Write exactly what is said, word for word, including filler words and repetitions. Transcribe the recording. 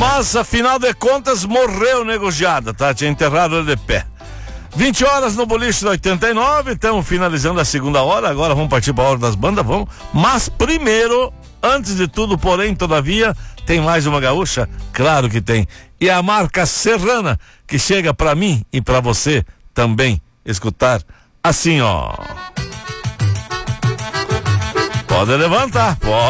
Mas, afinal de contas, morreu negociada, tá? Tinha enterrado ele de pé. vinte horas no boliche da oitenta e nove, estamos finalizando a segunda hora, agora vamos partir para a hora das bandas, vamos. Mas primeiro, antes de tudo, porém, todavia, tem mais uma gaúcha? Claro que tem. E a marca Serrana, que chega para mim e para você também escutar assim, ó. Pode levantar, pode.